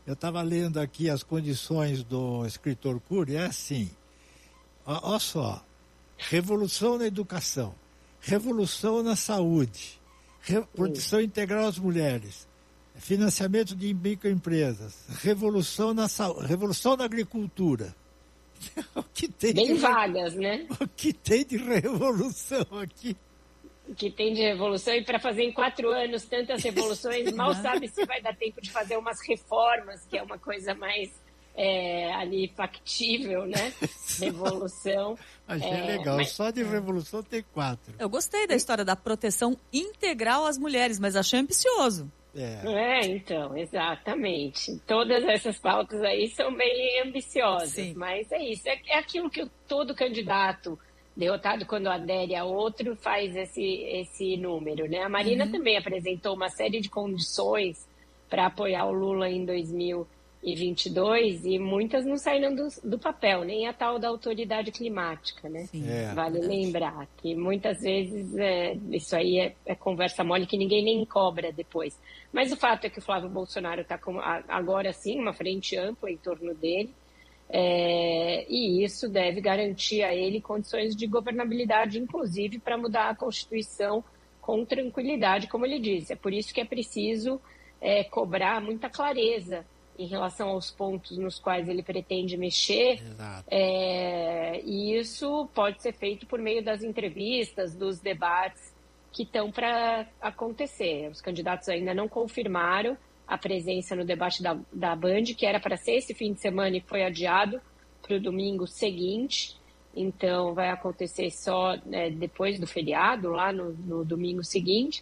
Eu estava lendo aqui as condições do escritor Cury, é assim, olha só, revolução na educação, revolução na saúde, proteção integral às mulheres, financiamento de microempresas, revolução na agricultura. O que tem bem vagas, né? O que tem de revolução aqui? O que tem de revolução, e para fazer em 4 anos tantas revoluções, mal sabe se vai dar tempo de fazer umas reformas, que é uma coisa mais ali factível, né? Revolução. Achei legal, só de revolução tem 4. Eu gostei da história da proteção integral às mulheres, mas achei ambicioso. Então, exatamente. Todas essas pautas aí são bem ambiciosas, sim. Mas é isso, é aquilo que todo candidato derrotado quando adere a outro faz esse número, né? A Marina também apresentou uma série de condições para apoiar o Lula em 2022 e muitas não saíram do papel, nem a tal da autoridade climática, né? Vale lembrar que muitas vezes isso aí é conversa mole que ninguém nem cobra depois. Mas o fato é que o Flávio Bolsonaro está agora sim uma frente ampla em torno dele, e isso deve garantir a ele condições de governabilidade, inclusive para mudar a Constituição com tranquilidade, como ele disse. É por isso que é preciso cobrar muita clareza em relação aos pontos nos quais ele pretende mexer, e isso pode ser feito por meio das entrevistas, dos debates que estão para acontecer. Os candidatos ainda não confirmaram a presença no debate da Band, que era para ser esse fim de semana e foi adiado para o domingo seguinte. Então, vai acontecer só depois do feriado, lá no domingo seguinte.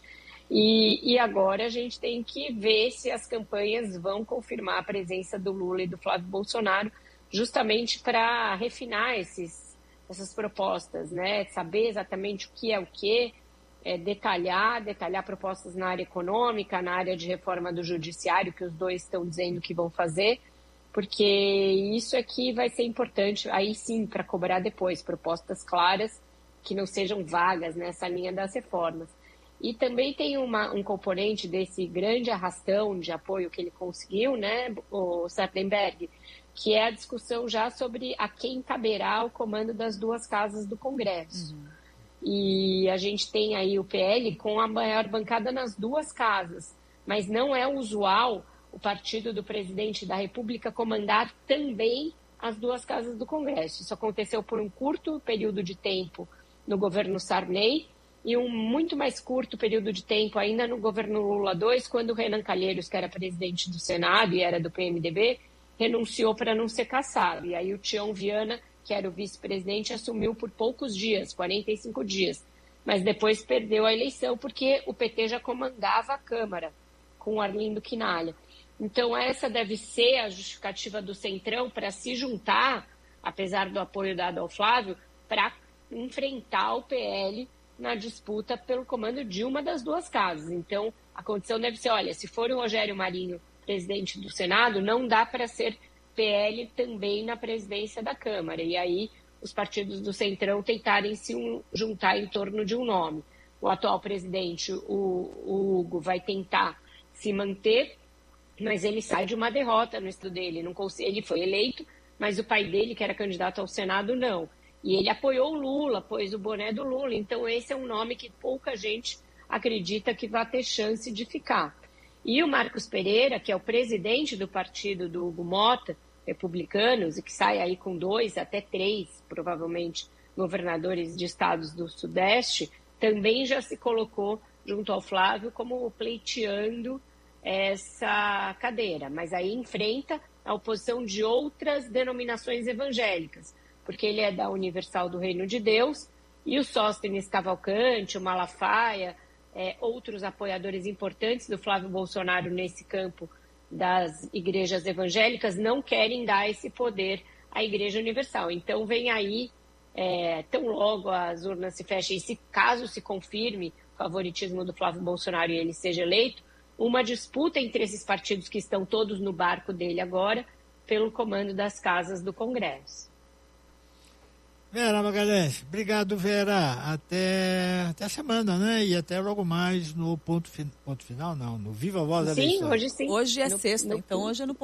E agora a gente tem que ver se as campanhas vão confirmar a presença do Lula e do Flávio Bolsonaro, justamente para refinar essas propostas, né? Saber exatamente o que é o que, detalhar propostas na área econômica, na área de reforma do judiciário, que os dois estão dizendo que vão fazer, porque isso aqui vai ser importante, aí sim, para cobrar depois propostas claras, que não sejam vagas nessa linha das reformas. E também tem um componente desse grande arrastão de apoio que ele conseguiu, né, o Sardenberg, que é a discussão já sobre a quem caberá o comando das 2 casas do Congresso. E a gente tem aí o PL com a maior bancada nas 2 casas, mas não é usual o partido do presidente da República comandar também as 2 casas do Congresso. Isso aconteceu por um curto período de tempo no governo Sarney e um muito mais curto período de tempo ainda no governo Lula II, quando o Renan Calheiros, que era presidente do Senado e era do PMDB, renunciou para não ser cassado. E aí o Tião Viana, que era o vice-presidente, assumiu por poucos dias, 45 dias. Mas depois perdeu a eleição porque o PT já comandava a Câmara com o Arlindo Quinalha. Então essa deve ser a justificativa do Centrão para se juntar, apesar do apoio dado ao Flávio, para enfrentar o PL na disputa pelo comando de uma das 2 casas. Então a condição deve ser, olha, se for o Rogério Marinho presidente do Senado, não dá para ser PL também na presidência da Câmara. E aí os partidos do Centrão tentarem se juntar em torno de um nome. O atual presidente, o Hugo, vai tentar se manter, mas ele sai de uma derrota no estado dele. Ele foi eleito, mas o pai dele, que era candidato ao Senado, não. E ele apoiou o Lula, pôs o boné do Lula. Então esse é um nome que pouca gente acredita que vai ter chance de ficar. E o Marcos Pereira, que é o presidente do partido do Hugo Mota, republicanos, e que sai aí com 2 até 3, provavelmente, governadores de estados do Sudeste, também já se colocou junto ao Flávio como pleiteando essa cadeira. Mas aí enfrenta a oposição de outras denominações evangélicas, porque ele é da Universal do Reino de Deus, e o Sóstenes Cavalcante, o Malafaia, outros apoiadores importantes do Flávio Bolsonaro nesse campo das igrejas evangélicas não querem dar esse poder à Igreja Universal. Então vem aí, tão logo as urnas se fechem, e se caso se confirme o favoritismo do Flávio Bolsonaro e ele seja eleito, uma disputa entre esses partidos que estão todos no barco dele agora pelo comando das casas do Congresso. Vera Magalhães, obrigado, Vera. Até a semana, né? E até logo mais no ponto final, não, no Viva a Voz da Eleição. Sim, hoje sim. Hoje é sexta, então hoje é no